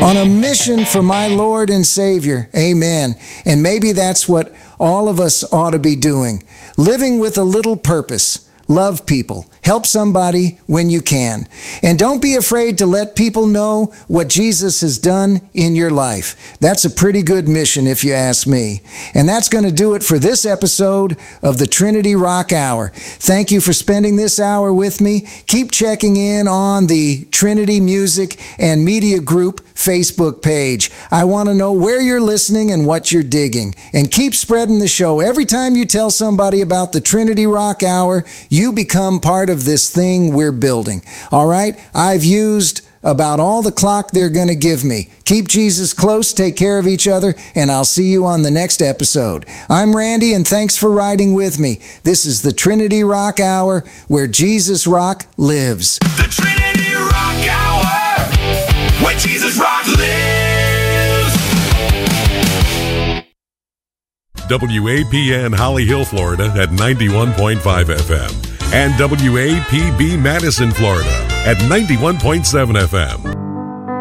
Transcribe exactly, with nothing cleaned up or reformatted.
On a mission for my Lord and Savior. Amen. And maybe that's what all of us ought to be doing. Living with a little purpose. Love people. Help somebody when you can. And don't be afraid to let people know what Jesus has done in your life. That's a pretty good mission if you ask me. And that's going to do it for this episode of the Trinity Rock Hour. Thank you for spending this hour with me. Keep checking in on the Trinity Music and Media Group Facebook page. I want to know where you're listening and what you're digging. And keep spreading the show. Every time you tell somebody about the Trinity Rock Hour, you become part of this thing we're building. All right? I've used about all the clock they're going to give me. Keep Jesus close, take care of each other, and I'll see you on the next episode. I'm Randy, and thanks for riding with me. This is the Trinity Rock Hour, where Jesus Rock lives. The Trinity Rock Hour, where Jesus Rock lives. W A P N Holly Hill, Florida at ninety-one point five F M and W A P B Madison, Florida at ninety-one point seven F M.